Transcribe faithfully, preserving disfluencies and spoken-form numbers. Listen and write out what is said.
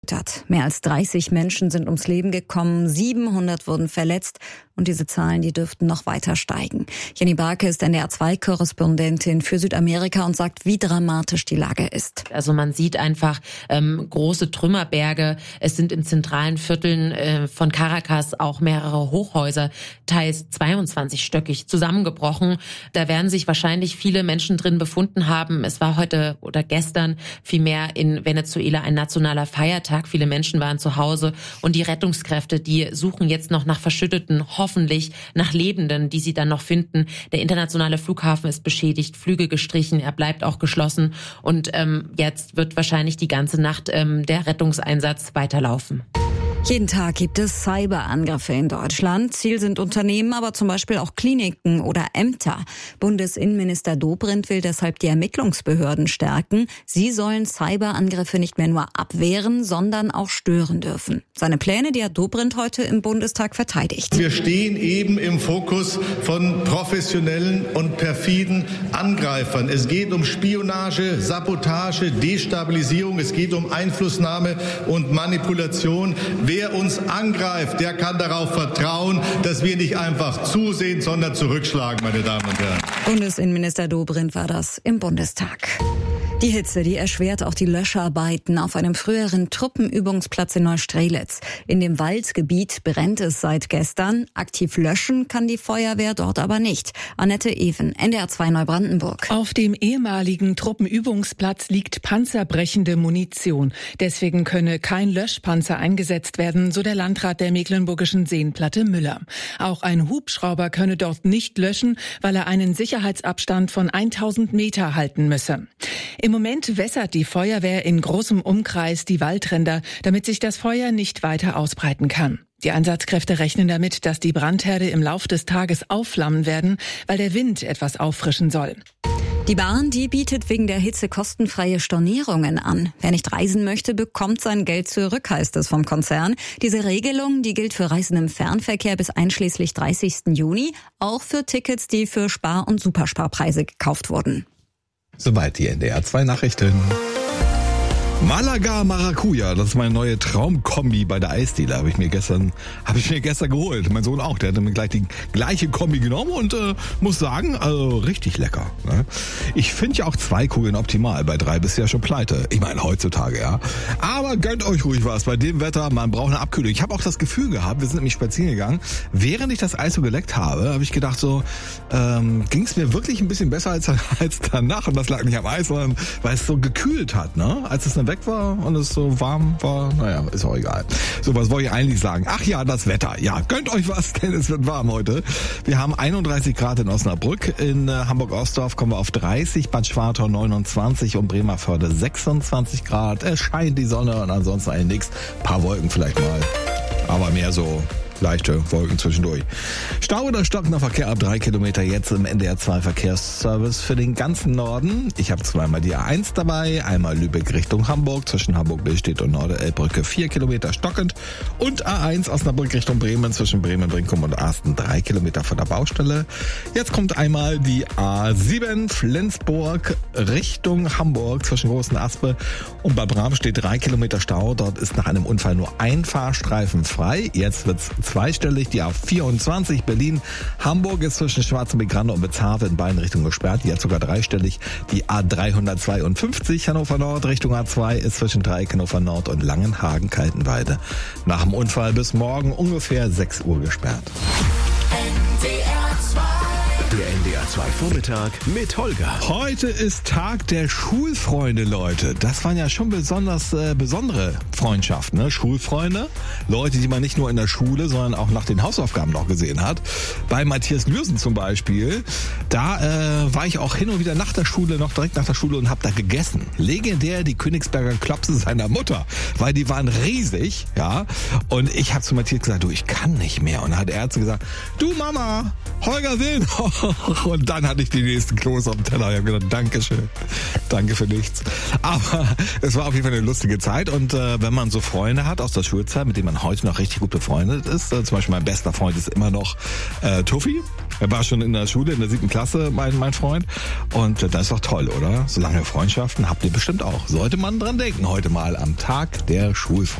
Mehr als dreißig Menschen sind ums Leben gekommen, siebenhundert wurden verletzt und diese Zahlen, die dürften noch weiter steigen. Jenny Barke ist N D R zwei Korrespondentin für Südamerika und sagt, wie dramatisch die Lage ist. Also man sieht einfach ähm, große Trümmerberge. Es sind in zentralen Vierteln äh, von Caracas auch mehrere Hochhäuser, teils zweiundzwanzigstöckig, zusammengebrochen. Da werden sich wahrscheinlich viele Menschen drin befunden haben. Es war heute oder gestern vielmehr in Venezuela ein nationaler Feiertag. Viele Menschen waren zu Hause und die Rettungskräfte, die suchen jetzt noch nach Verschütteten, hoffentlich nach Lebenden, die sie dann noch finden. Der internationale Flughafen ist beschädigt, Flüge gestrichen, er bleibt auch geschlossen und ähm, jetzt wird wahrscheinlich die ganze Nacht ähm, der Rettungseinsatz weiterlaufen. Jeden Tag gibt es Cyberangriffe in Deutschland. Ziel sind Unternehmen, aber zum Beispiel auch Kliniken oder Ämter. Bundesinnenminister Dobrindt will deshalb die Ermittlungsbehörden stärken. Sie sollen Cyberangriffe nicht mehr nur abwehren, sondern auch stören dürfen. Seine Pläne, die hat Dobrindt heute im Bundestag verteidigt. Wir stehen eben im Fokus von professionellen und perfiden Angreifern. Es geht um Spionage, Sabotage, Destabilisierung. Es geht um Einflussnahme und Manipulation. Wer uns angreift, der kann darauf vertrauen, dass wir nicht einfach zusehen, sondern zurückschlagen, meine Damen und Herren. Bundesinnenminister Dobrindt war das im Bundestag. Die Hitze, die erschwert auch die Löscharbeiten auf einem früheren Truppenübungsplatz in Neustrelitz. In dem Waldgebiet brennt es seit gestern. Aktiv löschen kann die Feuerwehr dort aber nicht. Annette Even, N D R zwei Neubrandenburg. Auf dem ehemaligen Truppenübungsplatz liegt panzerbrechende Munition. Deswegen könne kein Löschpanzer eingesetzt werden, so der Landrat der Mecklenburgischen Seenplatte Müller. Auch ein Hubschrauber könne dort nicht löschen, weil er einen Sicherheitsabstand von tausend Meter halten müsse. Im Moment wässert die Feuerwehr in großem Umkreis die Waldränder, damit sich das Feuer nicht weiter ausbreiten kann. Die Einsatzkräfte rechnen damit, dass die Brandherde im Lauf des Tages aufflammen werden, weil der Wind etwas auffrischen soll. Die Bahn, die bietet wegen der Hitze kostenfreie Stornierungen an. Wer nicht reisen möchte, bekommt sein Geld zurück, heißt es vom Konzern. Diese Regelung, die gilt für Reisen im Fernverkehr bis einschließlich dreißigsten Juni, auch für Tickets, die für Spar- und Supersparpreise gekauft wurden. Soweit die N D R zwei Nachrichten. Malaga Maracuja, das ist meine neue Traumkombi bei der Eisdiele. Habe ich mir gestern, habe ich mir gestern geholt. Mein Sohn auch, der hatte mir gleich die gleiche Kombi genommen und äh, muss sagen, also richtig lecker. Ne? Ich finde ja auch zwei Kugeln optimal. Bei drei bist du ja schon pleite. Ich meine heutzutage, ja. Aber gönnt euch ruhig was. Bei dem Wetter, man braucht eine Abkühlung. Ich habe auch das Gefühl gehabt, wir sind nämlich spazieren gegangen. Während ich das Eis so geleckt habe, habe ich gedacht so, ähm, ging es mir wirklich ein bisschen besser als, als danach. Und das lag nicht am Eis, sondern weil es so gekühlt hat, ne? Als es eine weg war und es so warm war, naja, ist auch egal. So, was wollte ich eigentlich sagen? Ach ja, das Wetter. Ja, gönnt euch was, denn es wird warm heute. Wir haben einunddreißig Grad in Osnabrück, in äh, Hamburg-Ostdorf kommen wir auf dreißig, Bad Schwartau neunundzwanzig und Bremervörde sechsundzwanzig Grad. Es scheint die Sonne und ansonsten eigentlich nichts. Ein paar Wolken vielleicht mal, aber mehr so leichte Wolken zwischendurch. Stau oder stockender Verkehr ab drei Kilometer jetzt im N D R zwei Verkehrsservice für den ganzen Norden. Ich habe zweimal die A eins dabei, einmal Lübeck Richtung Hamburg, zwischen Hamburg-Billstedt und Norderelbbrücke vier Kilometer stockend und A eins Osnabrück Richtung Bremen, zwischen Bremen-Brinkum und Asten drei Kilometer von der Baustelle. Jetzt kommt einmal die A sieben Flensburg Richtung Hamburg, zwischen Großen Aspe und bei Bram steht drei Kilometer Stau. Dort ist nach einem Unfall nur ein Fahrstreifen frei. Jetzt wird's zweistellig. Die A vierundzwanzig Berlin-Hamburg ist zwischen Schwarzenbeck-Grande und Bezave in beiden Richtungen gesperrt. Jetzt sogar dreistellig. Die A dreihundertzweiundfünfzig Hannover Nord Richtung A zwei ist zwischen Dreieck Hannover Nord und Langenhagen-Kaltenweide nach dem Unfall bis morgen ungefähr sechs Uhr gesperrt. Der N D R zwei Vormittag mit Holger. Heute ist Tag der Schulfreunde, Leute. Das waren ja schon besonders äh, besondere Freundschaften, ne? Schulfreunde, Leute, die man nicht nur in der Schule, sondern auch nach den Hausaufgaben noch gesehen hat. Bei Matthias Lürsen zum Beispiel, da äh, war ich auch hin und wieder nach der Schule, noch direkt nach der Schule und habe da gegessen. Legendär die Königsberger Klopse seiner Mutter, weil die waren riesig, ja. Und ich habe zu Matthias gesagt, du, ich kann nicht mehr. Und dann hat er zu gesagt, du Mama, Holger will noch. Und dann hatte ich die nächsten Kloß auf dem Teller. Ich habe gedacht, Dankeschön, danke für nichts. Aber es war auf jeden Fall eine lustige Zeit. Und äh, wenn man so Freunde hat aus der Schulzeit, mit denen man heute noch richtig gut befreundet ist, äh, zum Beispiel mein bester Freund ist immer noch äh, Tuffy. Er war schon in der Schule, in der siebten Klasse, mein, mein Freund. Und das ist doch toll, oder? So lange Freundschaften habt ihr bestimmt auch. Sollte man dran denken, heute mal am Tag der Schulfreunde.